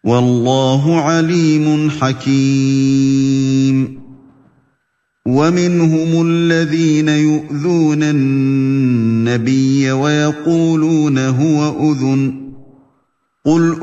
وَاللَّهُ عَلِيمٌ حَكِيمٌ. وَمِنْهُمُ الَّذِينَ يُؤْذُونَ النَّبِيَّ وَيَقُولُونَ هُوَ أُذُنٌ ۚ قُلْ